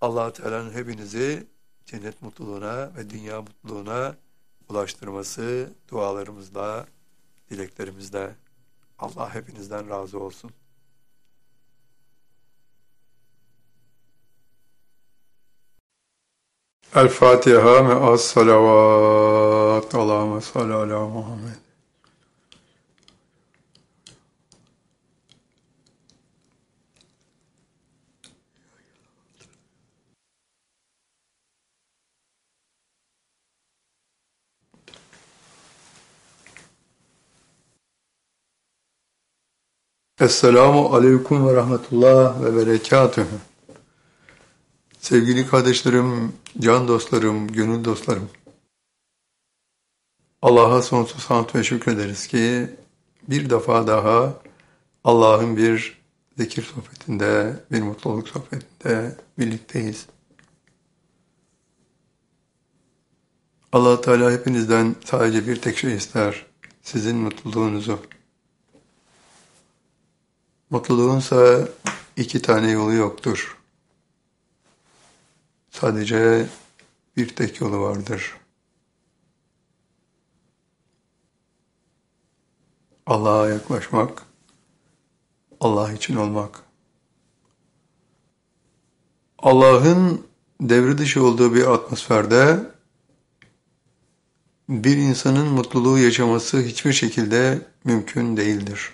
Allah Teala'nın hepinizi cennet mutluluğuna ve dünya mutluluğuna ulaştırması dualarımızla, dileklerimizle. Allah hepinizden razı olsun. El Fatiha me'as salavat. Allahümme salli ala Muhammed. Esselamu aleyküm ve rahmetullah ve berekatühü. Sevgili kardeşlerim, can dostlarım, gönül dostlarım. Allah'a sonsuz hamd ve şükrederiz ki bir defa daha Allah'ın bir zikir sohbetinde, bir mutluluk sohbetinde birlikteyiz. Allah Teala hepinizden sadece bir tek şey ister, sizin mutluluğunuzu. Mutluluğunsa iki tane yolu yoktur. Sadece bir tek yolu vardır. Allah'a yaklaşmak, Allah için olmak. Allah'ın devre dışı olduğu bir atmosferde bir insanın mutluluğu yaşaması hiçbir şekilde mümkün değildir.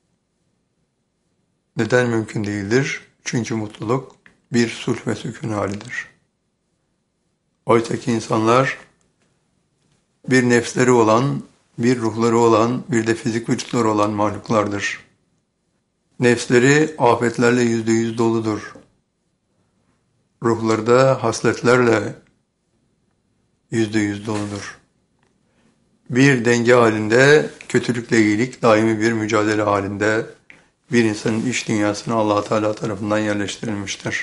Neden mümkün değildir? Çünkü mutluluk bir sulh ve sükun halidir. Oysa ki insanlar bir nefsleri olan, bir ruhları olan, bir de fizik vücutları olan mahluklardır. Nefsleri afetlerle %100 doludur. Ruhları da hasletlerle %100 doludur. Bir denge halinde, kötülükle iyilik daimi bir mücadele halinde bir insanın iç dünyasına Allah Teala tarafından yerleştirilmiştir.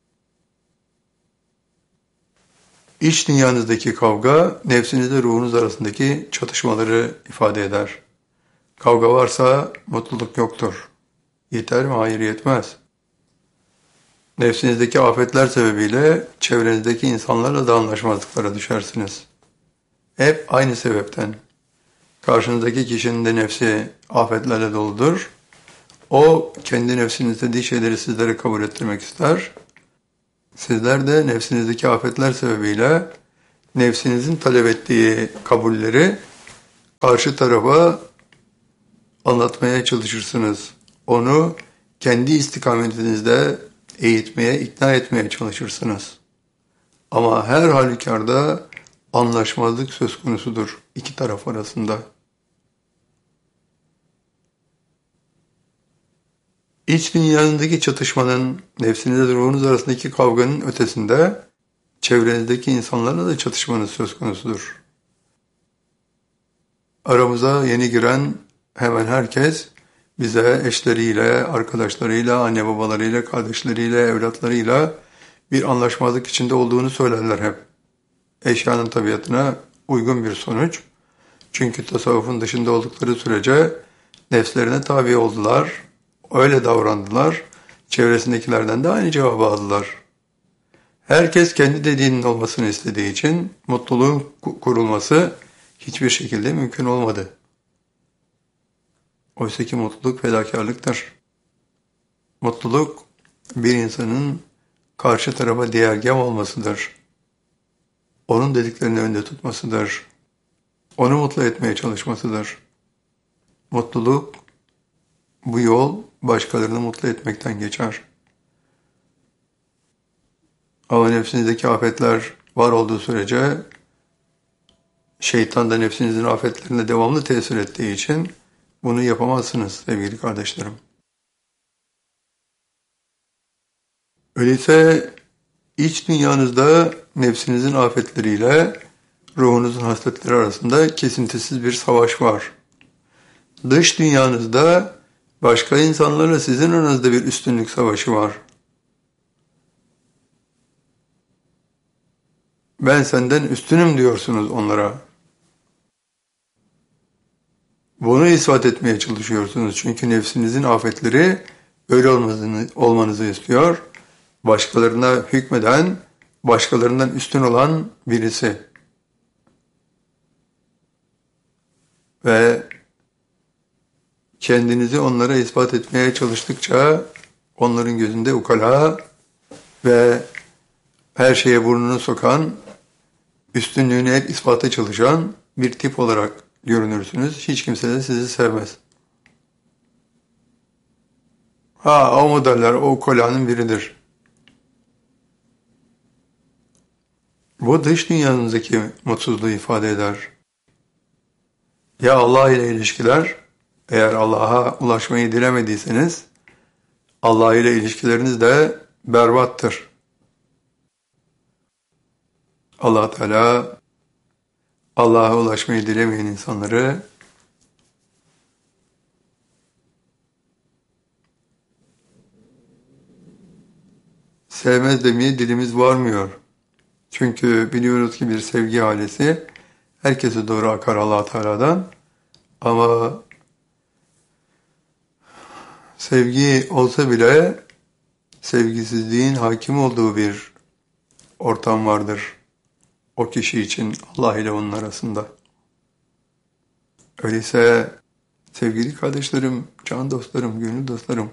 İç dünyanızdaki kavga, nefsinizle ruhunuz arasındaki çatışmaları ifade eder. Kavga varsa mutluluk yoktur. Yeter mi? Hayır, yetmez. Nefsinizdeki afetler sebebiyle çevrenizdeki insanlarla da anlaşmazlıklara düşersiniz. Hep aynı sebepten. Karşınızdaki kişinin de nefsi afetlerle doludur. O kendi nefsinizde dediği şeyleri sizlere kabul ettirmek ister. Sizler de nefsinizdeki afetler sebebiyle nefsinizin talep ettiği kabulleri karşı tarafa anlatmaya çalışırsınız. Onu kendi istikametinizde eğitmeye, ikna etmeye çalışırsınız. Ama her halükarda anlaşmazlık söz konusudur iki taraf arasında. İç dünyanızdaki çatışmanın, nefsinizle ruhunuz arasındaki kavganın ötesinde çevrenizdeki insanlarla da çatışmanız söz konusudur. Aramıza yeni giren hemen herkes bize eşleriyle, arkadaşlarıyla, anne babalarıyla, kardeşleriyle, evlatlarıyla bir anlaşmazlık içinde olduğunu söylerler hep. Eşyanın tabiatına uygun bir sonuç. Çünkü tasavvufun dışında oldukları sürece nefslerine tabi oldular, öyle davrandılar, çevresindekilerden de aynı cevabı aldılar. Herkes kendi dediğinin olmasını istediği için mutluluğun kurulması hiçbir şekilde mümkün olmadı. Oysa ki mutluluk fedakarlıktır. Mutluluk bir insanın karşı tarafa değergâh olmasıdır. Onun dediklerini önde tutmasıdır. Onu mutlu etmeye çalışmasıdır. Mutluluk, bu yol başkalarını mutlu etmekten geçer. Ama nefsinizdeki afetler var olduğu sürece şeytan da nefsinizin afetlerine devamlı tesir ettiği için bunu yapamazsınız sevgili kardeşlerim. Öyleyse iç dünyanızda nefsinizin afetleriyle ruhunuzun hasletleri arasında kesintisiz bir savaş var. Dış dünyanızda başka insanlarla sizin aranızda bir üstünlük savaşı var. Ben senden üstünüm diyorsunuz onlara. Bunu ispat etmeye çalışıyorsunuz. Çünkü nefsinizin afetleri öyle olmanızı istiyor. başkalarına hükmeden, başkalarından üstün olan birisi. Ve kendinizi onlara ispat etmeye çalıştıkça onların gözünde ukala ve her şeye burnunu sokan, üstünlüğünü hep ispata çalışan bir tip olarak görünürsünüz. Hiç kimse de sizi sevmez. O modeller o ukalanın biridir. Bu dış dünyanızdaki mutsuzluğu ifade eder. Ya Allah ile ilişkiler, eğer Allah'a ulaşmayı dilemediyseniz, Allah ile ilişkileriniz de berbattır. Allah Teala Allah'a ulaşmayı dilemeyen insanları sevmez demeye dilimiz varmıyor. Çünkü biliyoruz ki bir sevgi ailesi herkese doğru akar Allah Teala'dan. Ama sevgi olsa bile sevgisizliğin hakim olduğu bir ortam vardır. O kişi için Allah ile onun arasında. Öyleyse sevgili kardeşlerim, can dostlarım, gönül dostlarım,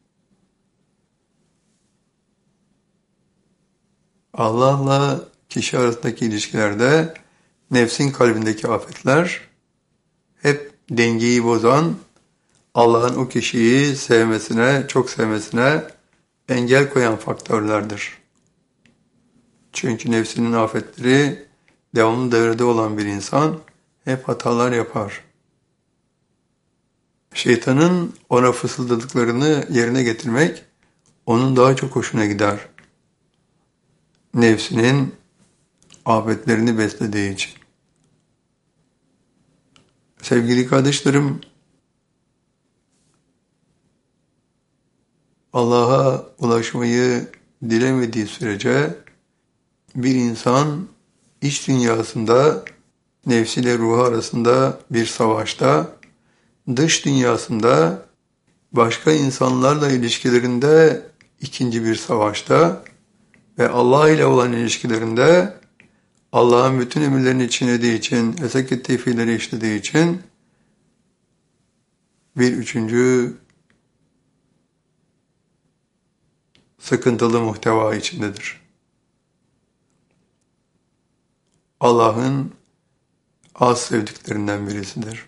Allah'la kişi arasındaki ilişkilerde nefsin kalbindeki afetler hep dengeyi bozan, Allah'ın o kişiyi sevmesine, çok sevmesine engel koyan faktörlerdir. Çünkü nefsinin afetleri devamlı devrede olan bir insan hep hatalar yapar. Şeytanın ona fısıldadıklarını yerine getirmek onun daha çok hoşuna gider. Nefsinin afetlerini beslediği için. Sevgili kardeşlerim, Allah'a ulaşmayı dilemediği sürece bir insan iç dünyasında nefsiyle ruhu arasında bir savaşta, dış dünyasında başka insanlarla ilişkilerinde ikinci bir savaşta ve Allah ile olan ilişkilerinde Allah'ın bütün emirlerini çiğnediği için, yasak ettiği fiilleri işlediği için bir üçüncü sıkıntılı muhteva içindedir. Allah'ın az sevdiklerinden birisidir.